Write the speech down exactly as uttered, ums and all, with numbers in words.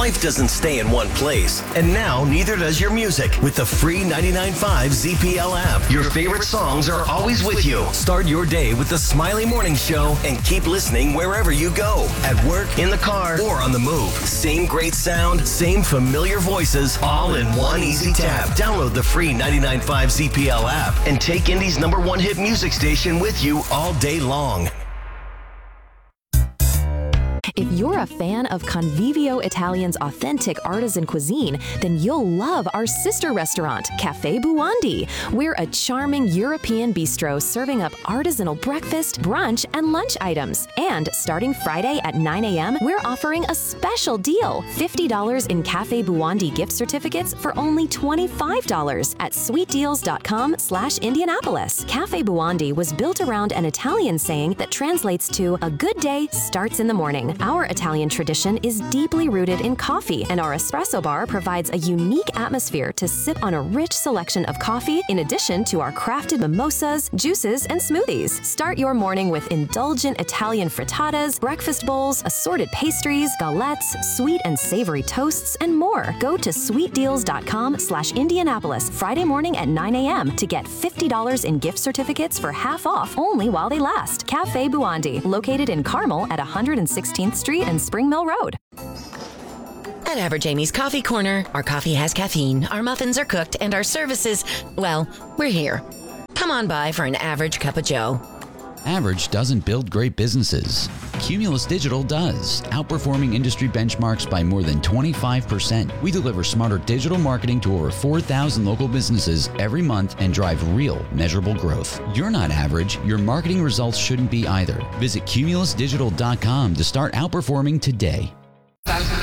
Life doesn't stay in one place, and now neither does your music with the free ninety-nine point five Z P L app. Your favorite songs are always with you. Start your day with the Smiley Morning Show and keep listening wherever you go. At work, in the car, or on the move. Same great sound, same familiar voices, all in one easy tap. Download the free ninety-nine point five Z P L app and take Indy's number one hit music station with you all day long. If you're a fan of Convivio Italian's authentic artisan cuisine, then you'll love our sister restaurant, Cafe Buondi. We're a charming European bistro serving up artisanal breakfast, brunch, and lunch items. And starting Friday at nine a.m., we're offering a special deal, fifty dollars in Cafe Buondi gift certificates for only twenty-five dollars at sweetdeals.com slash Indianapolis. Cafe Buondi was built around an Italian saying that translates to, a good day starts in the morning. Our Italian tradition is deeply rooted in coffee, and our espresso bar provides a unique atmosphere to sip on a rich selection of coffee in addition to our crafted mimosas, juices, and smoothies. Start your morning with indulgent Italian frittatas, breakfast bowls, assorted pastries, galettes, sweet and savory toasts, and more. Go to sweetdeals.com slash Indianapolis Friday morning at nine a.m. to get fifty dollars in gift certificates for half off only while they last. Cafe Buondi, located in Carmel at one hundred sixteenth Street and Spring Mill Road. At Average Amy's Coffee Corner, our coffee has caffeine, our muffins are cooked, and our services, well, we're here. Come on by for an average cup of joe. Average doesn't build great businesses. Cumulus Digital does, outperforming industry benchmarks by more than twenty-five percent. We deliver smarter digital marketing to over four thousand local businesses every month and drive real, measurable growth. You're not average. Your marketing results shouldn't be either. Visit cumulus digital dot com to start outperforming today.